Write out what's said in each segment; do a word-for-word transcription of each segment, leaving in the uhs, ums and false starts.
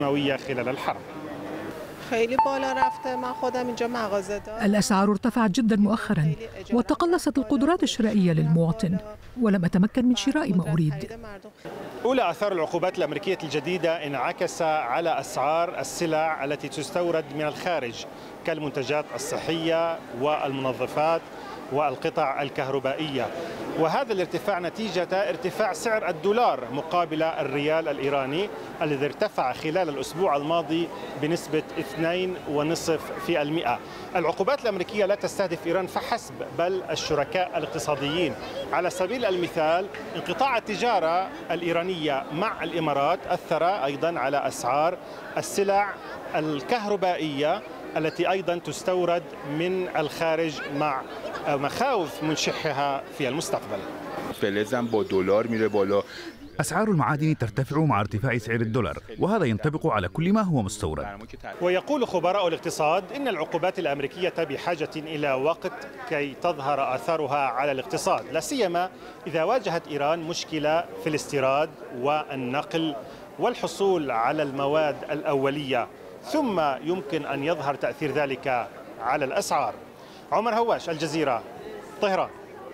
السماوية خلال الحرب. خیلی بالا رفته. من خودم اینجا مغازه دارم. الأسعار ارتفعت جدا مؤخرا وتقلصت القدرات الشرائية للمواطن ولم أتمكن من شراء ما أريد. أولى آثار العقوبات الأمريكية الجديدة انعكس على أسعار السلع التي تستورد من الخارج كالمنتجات الصحية والمنظفات والقطع الكهربائية، وهذا الارتفاع نتيجة ارتفاع سعر الدولار مقابل الريال الإيراني الذي ارتفع خلال الأسبوع الماضي بنسبة اثنين فاصلة خمسة بالمئة. العقوبات الأمريكية لا تستهدف إيران فحسب بل الشركاء الاقتصاديين. على سبيل المثال انقطاع التجارة الإيرانية مع الإمارات أثر أيضا على أسعار السلع الكهربائية التي أيضا تستورد من الخارج مع مخاوف من شحها في المستقبل. أسعار المعادن ترتفع مع ارتفاع سعر الدولار وهذا ينطبق على كل ما هو مستورد. ويقول خبراء الاقتصاد إن العقوبات الأمريكية بحاجة إلى وقت كي تظهر آثارها على الاقتصاد، لا سيما إذا واجهت إيران مشكلة في الاستيراد والنقل والحصول على المواد الأولية، ثم يمكن أن يظهر تأثير ذلك على الأسعار. عمر هواش، الجزيرة، طهران.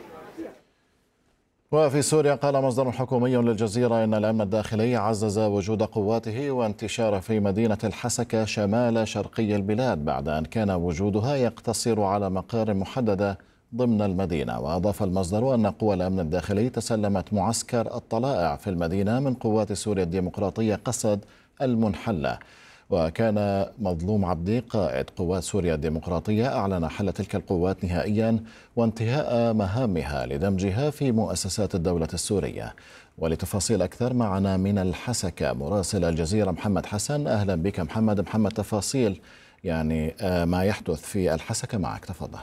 وفي سوريا قال مصدر حكومي للجزيرة إن الأمن الداخلي عزز وجود قواته وانتشاره في مدينة الحسكة شمال شرقي البلاد بعد أن كان وجودها يقتصر على مقار محددة ضمن المدينة. وأضاف المصدر أن قوى الأمن الداخلي تسلمت معسكر الطلائع في المدينة من قوات سوريا الديمقراطية قسد المنحلة. وكان مظلوم عبدي قائد قوات سوريا الديمقراطية أعلن حل تلك القوات نهائيا وانتهاء مهامها لدمجها في مؤسسات الدولة السورية. ولتفاصيل أكثر معنا من الحسكة مراسل الجزيرة محمد حسن. أهلا بك محمد. محمد، تفاصيل يعني ما يحدث في الحسكة معك، تفضل.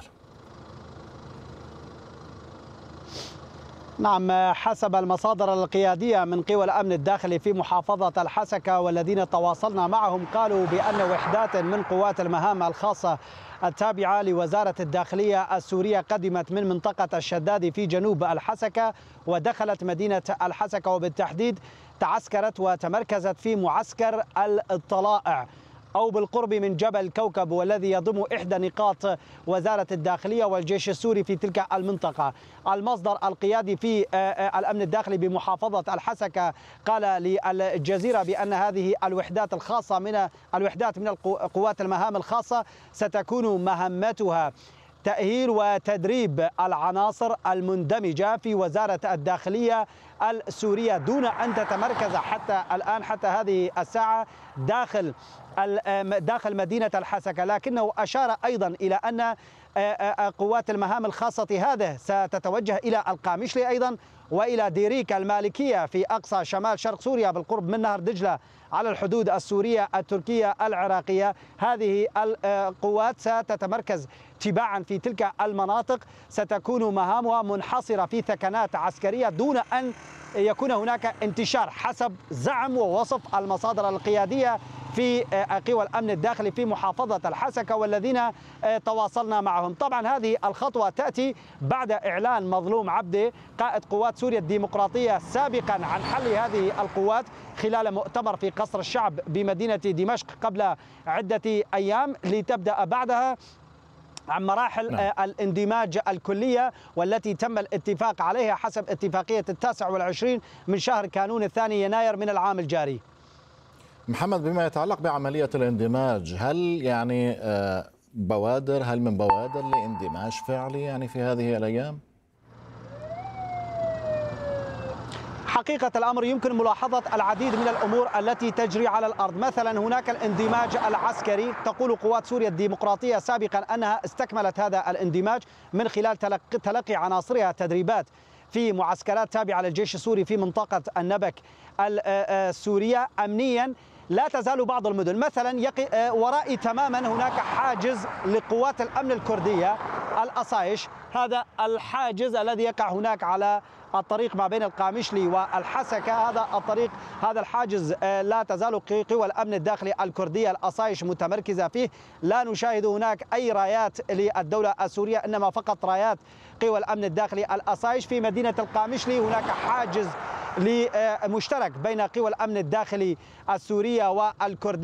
نعم، حسب المصادر القيادية من قوى الأمن الداخلي في محافظة الحسكة والذين تواصلنا معهم قالوا بأن وحدات من قوات المهام الخاصة التابعة لوزارة الداخلية السورية قدمت من منطقة الشداد في جنوب الحسكة ودخلت مدينة الحسكة، وبالتحديد تعسكرت وتمركزت في معسكر الطلائع أو بالقرب من جبل كوكب، والذي يضم إحدى نقاط وزارة الداخلية والجيش السوري في تلك المنطقة. المصدر القيادي في الأمن الداخلي بمحافظة الحسكة قال للجزيرة بأن هذه الوحدات الخاصة من الوحدات من القوات المهام الخاصة ستكون مهمتها تأهيل وتدريب العناصر المندمجة في وزارة الداخلية السورية دون أن تتمركز حتى الآن حتى هذه الساعة داخل داخل مدينة الحسكة. لكنه أشار أيضا إلى أن قوات المهام الخاصة هذه ستتوجه إلى القامشلي أيضا وإلى ديريك المالكية في أقصى شمال شرق سوريا بالقرب من نهر دجلة على الحدود السورية التركية العراقية. هذه القوات ستتمركز تباعا في تلك المناطق، ستكون مهامها منحصرة في ثكنات عسكرية دون أن يكون هناك انتشار حسب زعم ووصف المصادر القيادية في قوى الأمن الداخلي في محافظة الحسكة والذين تواصلنا معهم. طبعا هذه الخطوة تأتي بعد إعلان مظلوم عبدي قائد قوات سوريا الديمقراطية سابقا عن حل هذه القوات خلال مؤتمر في قصر الشعب بمدينة دمشق قبل عدة أيام، لتبدأ بعدها عن مراحل نعم. الاندماج الكلية والتي تم الاتفاق عليها حسب اتفاقية التاسع والعشرين من شهر كانون الثاني يناير من العام الجاري. محمد، بما يتعلق بعملية الاندماج، هل يعني بوادر هل من بوادر لاندماج فعلي يعني في هذه الأيام؟ حقيقة الأمر يمكن ملاحظة العديد من الأمور التي تجري على الأرض. مثلا هناك الاندماج العسكري، تقول قوات سوريا الديمقراطية سابقا أنها استكملت هذا الاندماج من خلال تلقي عناصرها تدريبات في معسكرات تابعة للجيش السوري في منطقة النبك السورية. أمنيا لا تزال بعض المدن مثلا يقي ورائي تماما هناك حاجز لقوات الأمن الكردية الأصايش، هذا الحاجز الذي يقع هناك على الطريق ما بين القامشلي والحسكة. هذا الطريق هذا الحاجز لا تزال قوى الأمن الداخلي الكردية الأصايش متمركزة فيه. لا نشاهد هناك أي رايات للدولة السورية، إنما فقط رايات قوى الأمن الداخلي الأصايش. في مدينة القامشلي هناك حاجز مشترك بين قوى الأمن الداخلي السورية والكردية.